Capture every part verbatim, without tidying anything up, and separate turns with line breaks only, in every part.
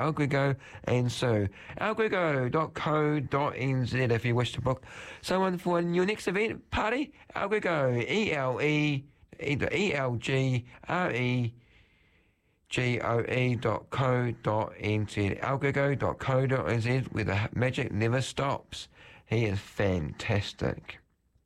Algrego and Sue. algrego dot co dot n z if you wish to book someone for your next event, party. Algrego, E L E, E L G R E G O E dot co dot n z. algrego dot co dot n z, where the magic never stops. He is fantastic.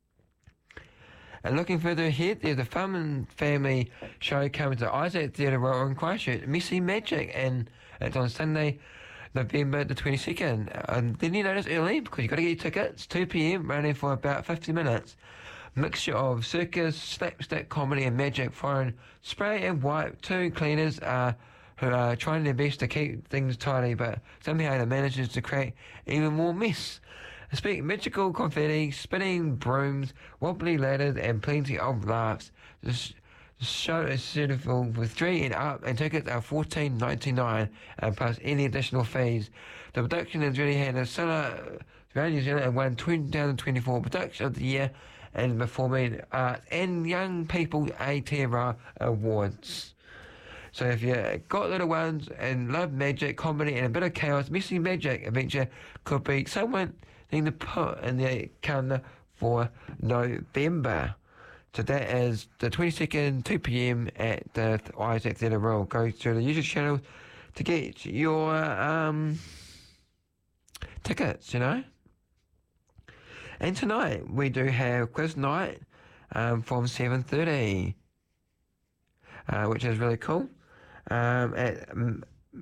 And looking further ahead, there's a Fun and Family show coming to Isaac Theatre Royal in Christchurch, Messy Magic, and it's on Sunday, November the twenty-second. And then you notice early, because you've got to get your tickets, two p.m, running for about fifty minutes. Mixture of circus, slapstick comedy and magic, foreign spray and wipe. Two cleaners are who are trying their best to keep things tidy, but somehow they manages to create even more mess. Speak magical confetti, spinning brooms, wobbly ladders, and plenty of laughs. This show is suitable with three and up, and tickets are fourteen ninety-nine, and plus any additional fees. The production has really had a stellar around New Zealand and won twenty twenty-four Production of the Year and Performing Arts and Young People Aotearoa Awards. So if you got little ones and love magic, comedy, and a bit of chaos, Messy Magic Adventure could be someone thing to put in the calendar for November. So that is the twenty-second, two p.m. at the Isaac Theatre Royal. Go to the usual channel to get your um, tickets, you know. And tonight we do have quiz night um, from seven thirty, uh, which is really cool. Um, at um,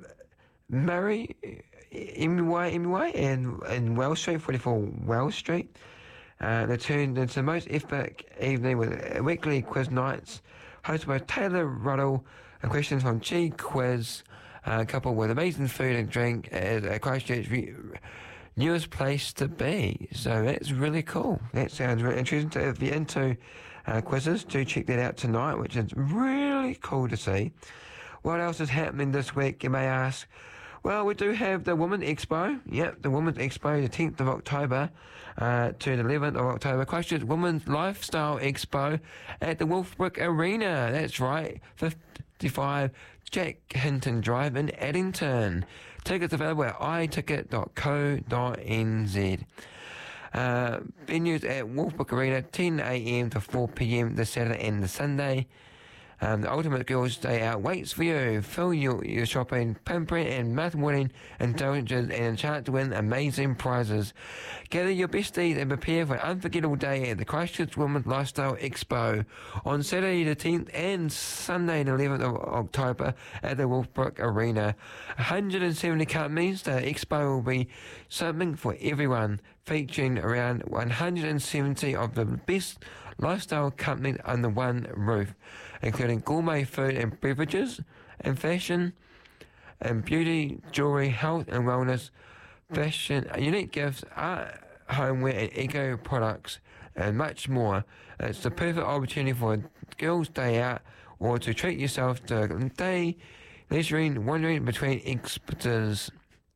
Murray, M Y, M Y, and in Wells Street, forty-four Wells Street. Uh, they turned into the most epic evening with weekly quiz nights, hosted by Taylor Ruddle, and questions from G Quiz, uh, coupled with amazing food and drink at Christchurch newest place to be. So that's really cool. That sounds really interesting. So if you're into uh, quizzes, do check that out tonight, which is really cool to see. What else is happening this week, you may ask? Well, we do have the Women's Expo. Yep, the Women's Expo, the tenth of October uh, to the eleventh of October. Christchurch Women's Lifestyle Expo at the Wolfbrook Arena. That's right, fifty-five Jack Hinton Drive in Addington. Tickets available at i ticket dot co dot n z. Uh, venues at Wolfbrook Arena, ten a.m. to four p.m. this Saturday and the Sunday. Um, the Ultimate Girls Day Out waits for you. Fill your, your shopping, pampering and mouth-watering indulgences and a chance to win amazing prizes. Gather your besties and prepare for an unforgettable day at the Christchurch Women's Lifestyle Expo on Saturday the tenth and Sunday the eleventh of October at the Wolfbrook Arena. one hundred seventy companies. The expo will be something for everyone, featuring around one hundred seventy of the best lifestyle companies under one roof, including gourmet food and beverages, and fashion, and beauty, jewellery, health and wellness, fashion, unique gifts, art, homeware and eco products, and much more. It's the perfect opportunity for a girls' day out or to treat yourself to a day leisuring, wandering between exhibitors.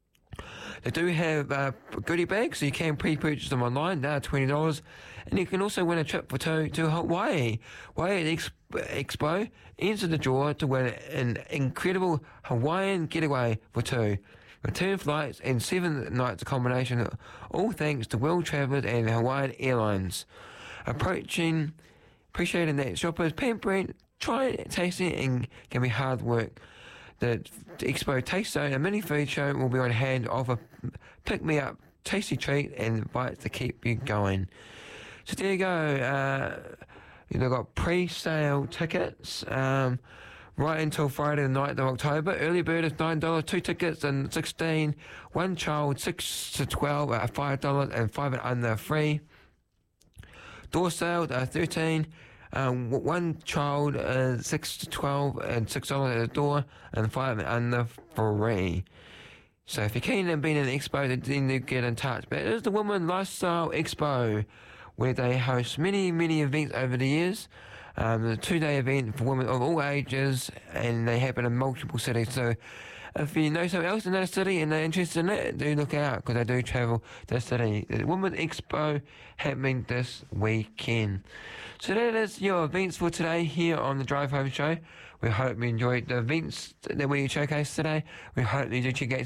They do have uh, goodie bags, so you can pre-purchase them online. They're twenty dollars. And you can also win a trip for two to Hawaii. Hawaii Expo, Expo enter the draw to win an incredible Hawaiian getaway for two. Return flights and seven nights accommodation, all thanks to World Travellers and Hawaiian Airlines. Approaching, appreciating that shoppers pampering, trying, tasting, and can be hard work. The Expo Taste Zone, a mini food show, will be on hand, offer pick-me-up, tasty treat, and bites to keep you going. So there you go. Uh, you've got pre-sale tickets um, right until Friday the ninth of October. Early bird is nine dollars, two tickets and sixteen dollars. One child, six to twelve at five dollars, and five and under free. Door sales are thirteen dollars. Um, one child, uh, six to twelve, and six dollars at the door, and five and under free. So if you're keen on being in the expo, then do get in touch. But it is the Women Lifestyle Expo, where they host many, many events over the years. Um, it's a two-day event for women of all ages, and they happen in multiple cities. So if you know someone else in that city and they're interested in it, do look out, because they do travel to the city. The Women's Expo happening this weekend. So that is your events for today here on the Drive Home Show. We hope you enjoyed the events that we showcased today. We hope you do check out